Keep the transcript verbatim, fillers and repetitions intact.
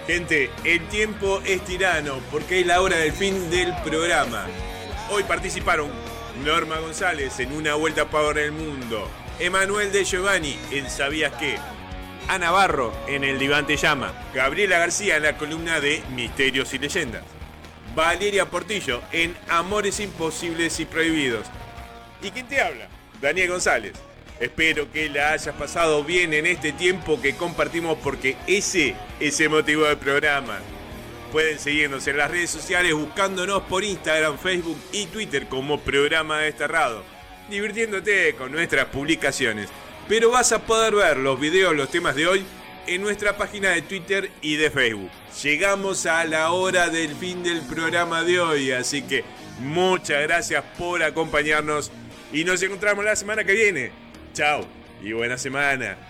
Gente, el tiempo es tirano porque es la hora del fin del programa. Hoy participaron Norma González en Una Vuelta por el Mundo, Emanuel de Giovanni en ¿Sabías qué?, Ana Barro en El Diván te llama, Gabriela García en la columna de Misterios y Leyendas, Valeria Portillo en Amores Imposibles y Prohibidos. ¿Y quién te habla? Daniel González. Espero que la hayas pasado bien en este tiempo que compartimos porque ese es el motivo del programa. Pueden seguirnos en las redes sociales buscándonos por Instagram, Facebook y Twitter como Programa Desterrado, divirtiéndote con nuestras publicaciones. Pero vas a poder ver los videos, los temas de hoy en nuestra página de Twitter y de Facebook. Llegamos a la hora del fin del programa de hoy, así que muchas gracias por acompañarnos y nos encontramos la semana que viene. Chao y buena semana.